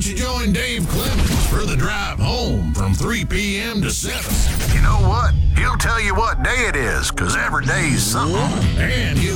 don't you join Dave Clemens for the drive home from 3 p.m. to 7? You know what? He'll tell you what day it is, 'cause every day's something. And he'll